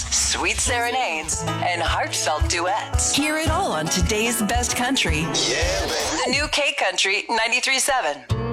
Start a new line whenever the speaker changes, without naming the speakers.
sweet serenades, and heartfelt duets. Hear it all on today's best country.
Yeah, baby.
The new K Country 93.7.